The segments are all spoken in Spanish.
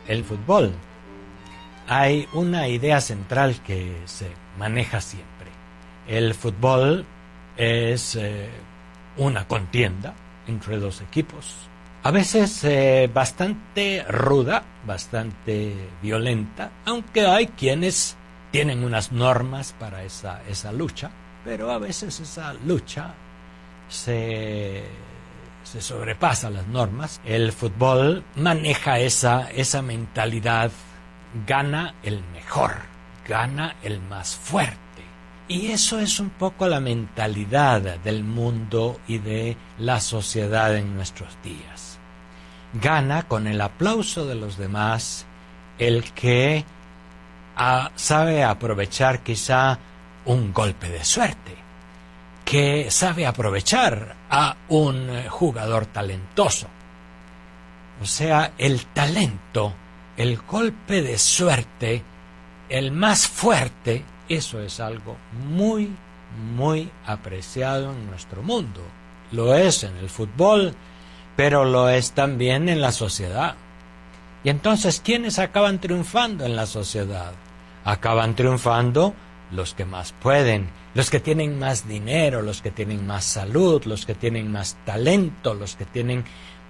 el fútbol, hay una idea central que se maneja siempre. El fútbol es una contienda entre dos equipos, a veces bastante ruda, bastante violenta, aunque hay quienes tienen unas normas para esa lucha, pero a veces esa lucha se sobrepasa las normas. El fútbol maneja esa mentalidad: gana el mejor, gana el más fuerte. Y eso es un poco la mentalidad del mundo y de la sociedad en nuestros días. Gana con el aplauso de los demás el que sabe aprovechar quizá un golpe de suerte, que sabe aprovechar a un jugador talentoso. O sea, el talento, el golpe de suerte, el más fuerte, eso es algo muy, muy apreciado en nuestro mundo. Lo es en el fútbol, pero lo es también en la sociedad. Y entonces, ¿quiénes acaban triunfando en la sociedad? Acaban triunfando los que más pueden, los que tienen más dinero, los que tienen más salud, los que tienen más talento, los que tienen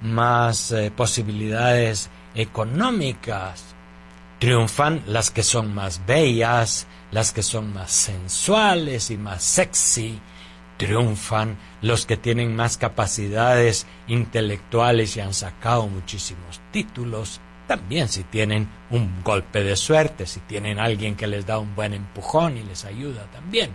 más posibilidades económicas. Triunfan las que son más bellas, las que son más sensuales y más sexy. Triunfan los que tienen más capacidades intelectuales y han sacado muchísimos títulos. También si tienen un golpe de suerte, si tienen alguien que les da un buen empujón y les ayuda también.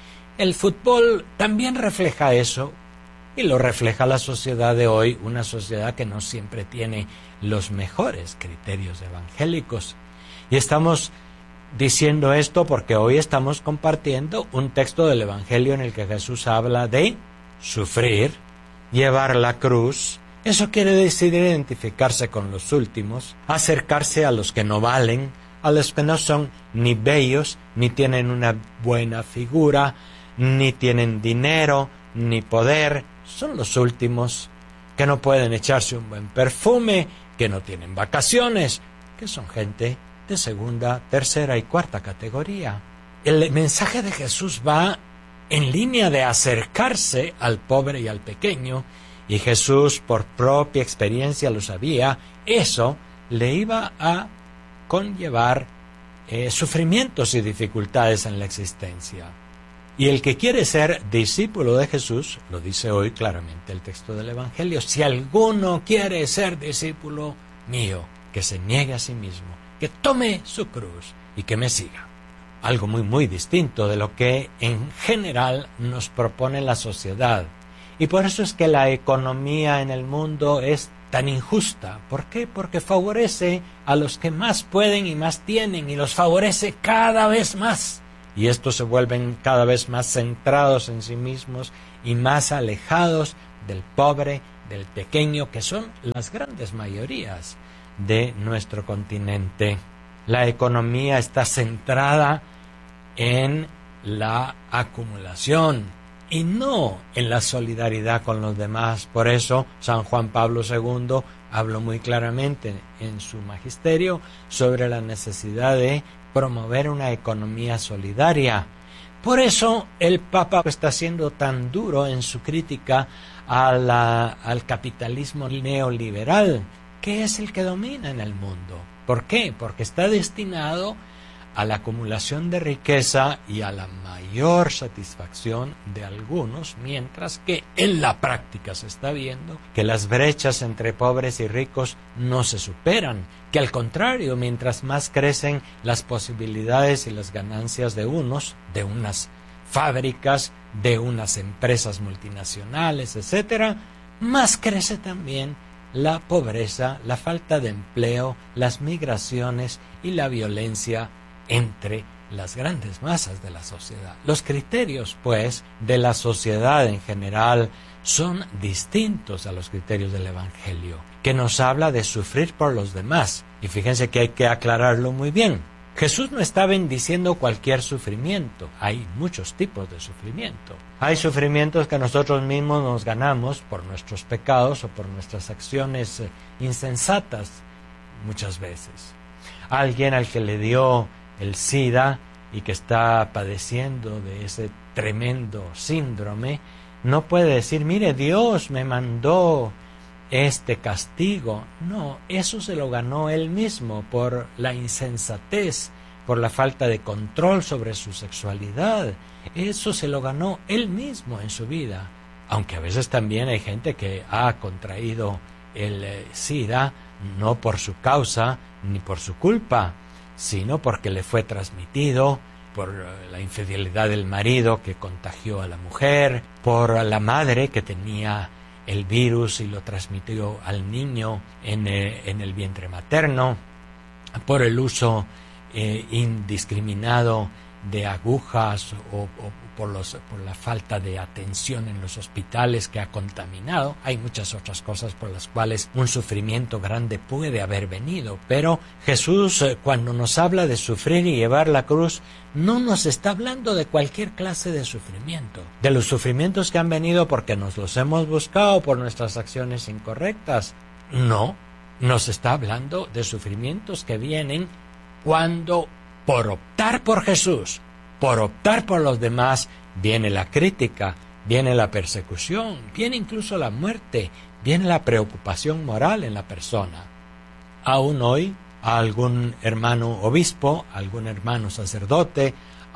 El fútbol también refleja eso, y lo refleja la sociedad de hoy, una sociedad que no siempre tiene los mejores criterios evangélicos. Y estamos diciendo esto porque hoy estamos compartiendo un texto del Evangelio en el que Jesús habla de sufrir, llevar la cruz. Eso quiere decir identificarse con los últimos, acercarse a los que no valen, a los que no son ni bellos, ni tienen una buena figura, ni tienen dinero, ni poder. Son los últimos, que no pueden echarse un buen perfume, que no tienen vacaciones, que son gente de segunda, tercera y cuarta categoría. El mensaje de Jesús va en línea de acercarse al pobre y al pequeño, y Jesús, por propia experiencia, lo sabía. Eso le iba a conllevar sufrimientos y dificultades en la existencia. Y el que quiere ser discípulo de Jesús, lo dice hoy claramente el texto del Evangelio: si alguno quiere ser discípulo mío, que se niegue a sí mismo, que tome su cruz y que me siga. Algo muy, muy distinto de lo que en general nos propone la sociedad. Y por eso es que la economía en el mundo es tan injusta. ¿Por qué? Porque favorece a los que más pueden y más tienen, y los favorece cada vez más. Y estos se vuelven cada vez más centrados en sí mismos y más alejados del pobre, del pequeño, que son las grandes mayorías de nuestro continente. La economía está centrada en la acumulación y no en la solidaridad con los demás. Por eso San Juan Pablo II habló muy claramente en su magisterio sobre la necesidad de promover una economía solidaria. Por eso el Papa está siendo tan duro en su crítica al capitalismo neoliberal, que es el que domina en el mundo. ¿Por qué? Porque está destinado a la acumulación de riqueza y a la mayor satisfacción de algunos, mientras que en la práctica se está viendo que las brechas entre pobres y ricos no se superan, que al contrario, mientras más crecen las posibilidades y las ganancias de unos, de unas fábricas, de unas empresas multinacionales, etcétera, más crece también la pobreza, la falta de empleo, las migraciones y la violencia entre las grandes masas de la sociedad. Los criterios, pues, de la sociedad en general son distintos a los criterios del Evangelio, que nos habla de sufrir por los demás. Y fíjense que hay que aclararlo muy bien. Jesús no está bendiciendo cualquier sufrimiento. Hay muchos tipos de sufrimiento. Hay sufrimientos que nosotros mismos nos ganamos por nuestros pecados o por nuestras acciones insensatas. muchas veces. Alguien al que le dio el SIDA y que está padeciendo de ese tremendo síndrome, no puede decir, mire, Dios me mandó este castigo. No, eso se lo ganó él mismo por la insensatez, por la falta de control sobre su sexualidad. Eso se lo ganó él mismo en su vida. Aunque a veces también hay gente que ha contraído el SIDA no por su causa ni por su culpa, sino porque le fue transmitido por la infidelidad del marido que contagió a la mujer, por la madre que tenía el virus y lo transmitió al niño en el vientre materno, por el uso indiscriminado de agujas o por la falta de atención en los hospitales que ha contaminado. Hay muchas otras cosas por las cuales un sufrimiento grande puede haber venido, pero Jesús, cuando nos habla de sufrir y llevar la cruz, no nos está hablando de cualquier clase de sufrimiento, de los sufrimientos que han venido porque nos los hemos buscado por nuestras acciones incorrectas. No, nos está hablando de sufrimientos que vienen cuando, por optar por Jesús, por optar por los demás, viene la crítica, viene la persecución, viene incluso la muerte, viene la preocupación moral en la persona. Aún hoy, a algún hermano obispo, algún hermano sacerdote,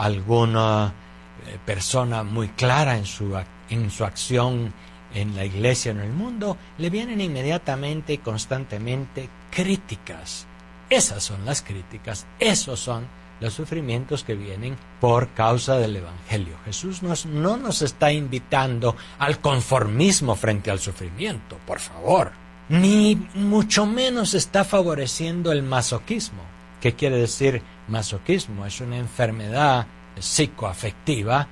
alguna persona muy clara en su acción en la iglesia, en el mundo, le vienen inmediatamente y constantemente críticas. Esas son las críticas, esos son los sufrimientos que vienen por causa del Evangelio. Jesús no nos está invitando al conformismo frente al sufrimiento, por favor. Ni mucho menos está favoreciendo el masoquismo. ¿Qué quiere decir masoquismo? Es una enfermedad psicoafectiva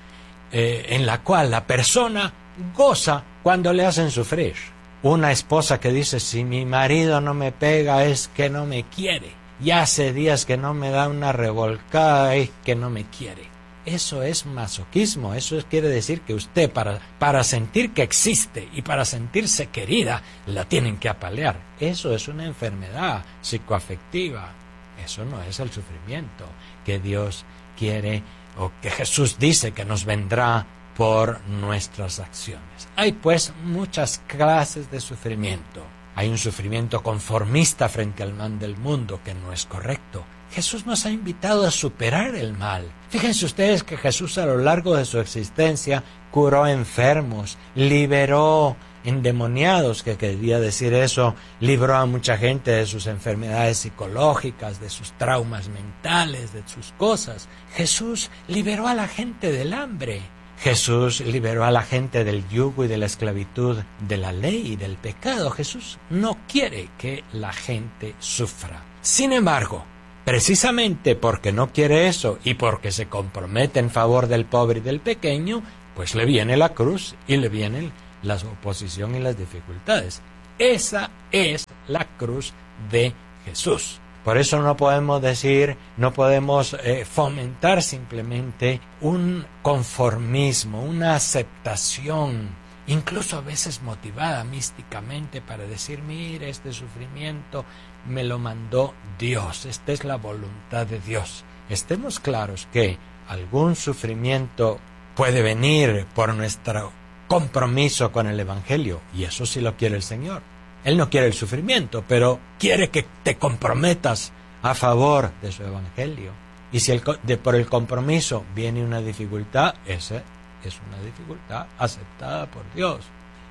en la cual la persona goza cuando le hacen sufrir. Una esposa que dice, si mi marido no me pega es que no me quiere. Ya hace días que no me da una revolcada, es que no me quiere. Eso es masoquismo. Eso quiere decir que usted para sentir que existe y para sentirse querida la tienen que apalear. Eso es una enfermedad psicoafectiva. Eso no es el sufrimiento que Dios quiere o que Jesús dice que nos vendrá por nuestras acciones. Hay pues muchas clases de sufrimiento. Hay un sufrimiento conformista frente al mal del mundo que no es correcto. Jesús nos ha invitado a superar el mal. Fíjense ustedes que Jesús a lo largo de su existencia curó enfermos, liberó endemoniados, que quería decir eso, libró a mucha gente de sus enfermedades psicológicas, de sus traumas mentales, de sus cosas. Jesús liberó a la gente del hambre. Jesús liberó a la gente del yugo y de la esclavitud de la ley y del pecado. Jesús no quiere que la gente sufra. Sin embargo, precisamente porque no quiere eso y porque se compromete en favor del pobre y del pequeño, pues le viene la cruz y le vienen la oposición y las dificultades. Esa es la cruz de Jesús. Por eso no podemos decir, no podemos fomentar simplemente un conformismo, una aceptación, incluso a veces motivada místicamente para decir, mire, este sufrimiento me lo mandó Dios, esta es la voluntad de Dios. Estemos claros que algún sufrimiento puede venir por nuestro compromiso con el Evangelio, y eso sí lo quiere el Señor. Él no quiere el sufrimiento, pero quiere que te comprometas a favor de su Evangelio. Y si por el compromiso viene una dificultad, esa es una dificultad aceptada por Dios.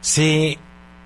Si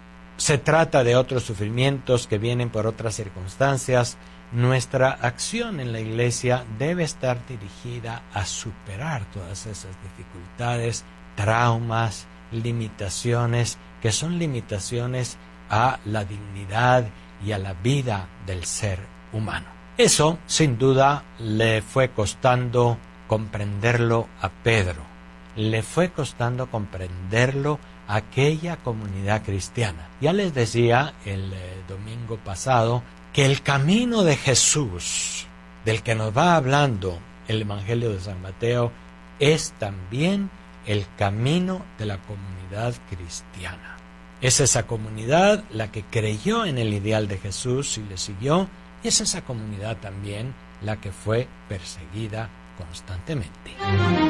se trata de otros sufrimientos que vienen por otras circunstancias, nuestra acción en la iglesia debe estar dirigida a superar todas esas dificultades, traumas, limitaciones, que son limitaciones a la dignidad y a la vida del ser humano. Eso, sin duda, le fue costando comprenderlo a Pedro. Le fue costando comprenderlo a aquella comunidad cristiana. Ya les decía el domingo pasado que el camino de Jesús, del que nos va hablando el Evangelio de San Mateo, es también el camino de la comunidad cristiana. Es esa comunidad la que creyó en el ideal de Jesús y le siguió, Y es esa comunidad también la que fue perseguida constantemente.